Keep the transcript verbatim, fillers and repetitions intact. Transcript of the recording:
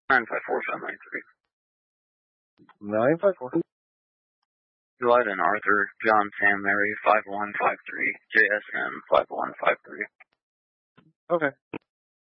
nine five four five nine three. nine five four. Juliet and Arthur, John, Sam, Mary, five one five three, J S M, five one five three. Okay.